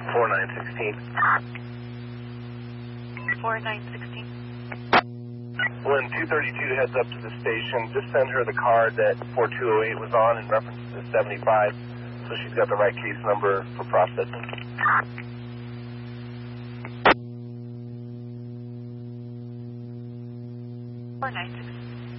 4916. 4916. When 232 heads up to the station, just send her the card that 4208 was on in reference to 75, so she's got the right case number for processing. 496.